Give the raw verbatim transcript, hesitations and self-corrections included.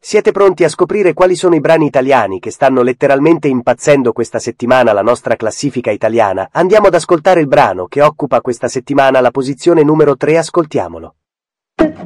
Siete pronti a scoprire quali sono i brani italiani che stanno letteralmente impazzendo questa settimana la nostra classifica italiana? Andiamo ad ascoltare il brano che occupa questa settimana la posizione numero tre, ascoltiamolo.